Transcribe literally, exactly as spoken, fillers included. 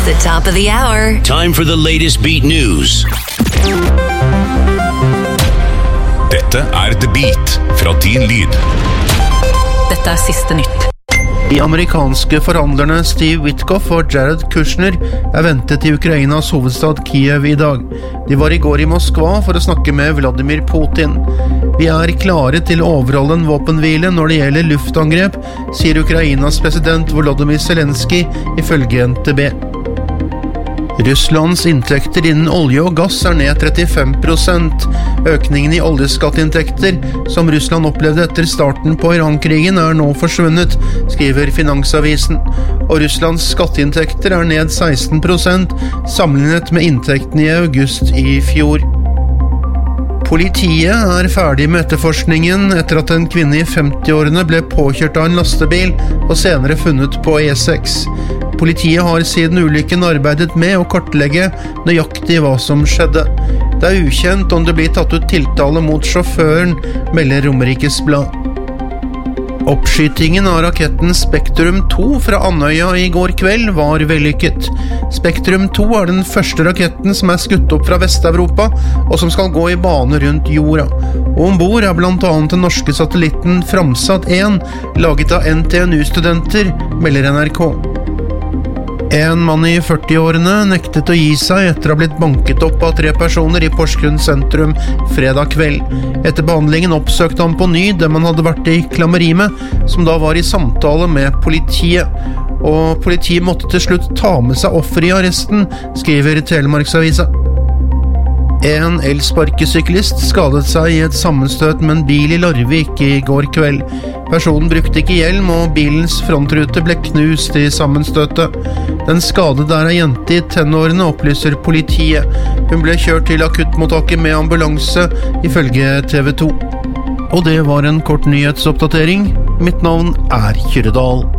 the top of the hour. Time for the latest beat news. Dette er The Beat fra Din Lyd. Dette er siste nytt. De amerikanske forhandlerne Steve Witkoff og Jared Kushner er ventet i Ukrainas hovedstad Kiev i dag. De var i går i Moskva for å snakke med Vladimir Putin. Vi er klare til å overholde en våpenhvile når det gjelder luftangrep, sier Ukrainas president Volodymyr Zelensky ifølge N T B. Russlands inntekter innen olje og gass er ned trettifem prosent. Økningen i oljeskatteinntekter, som Russland opplevde etter starten på Iran-krigen, er nå forsvunnet, skriver Finansavisen. Og Russlands skatteinntekter er ned seksten prosent, sammenlignet med inntektene i august i fjor. Politiet er ferdig med etterforskningen etter at en kvinne i femti-årene ble påkjørt av en lastebil og senere funnet på E seks. Politiet har siden ulykken arbeidet med å kartlegge nøyaktig hva som skjedde. Det er ukjent om det blir tatt ut tiltale mot sjåføren, melder Romerikes Blad. Oppskytingen av raketten Spektrum to fra Andøya i går kveld var vellykket. Spektrum to er den første raketten som er skutt opp fra Vest-Europa, og som skal gå i bane rundt jorda. Og ombord er blant annet den norske satellitten Framsat én, laget av N T N U-studenter, melder N R K. En mann i førti-årene nektet å gi seg etter å ha blitt banket opp av tre personer i Porsgrunn sentrum fredag kveld. Etter behandlingen oppsøkte han på ny det man hadde vært i klammeri med, som da var i samtale med politiet. Og politiet måtte til slutt ta med seg offer i arresten, skriver Telemarksavisa. En elsparkesyklist skadet seg i et sammenstøt med en bil i Larvik i går kveld. Personen brukte ikke hjelm, og bilens frontrute ble knust i sammenstøtet. Den skadede er ei jente i tenårene, opplyser politiet. Hun ble kjørt til akuttmottaket med ambulanse, ifølge T V to. Og det var en kort nyhetsoppdatering. Mitt navn er Kyrre Dahl.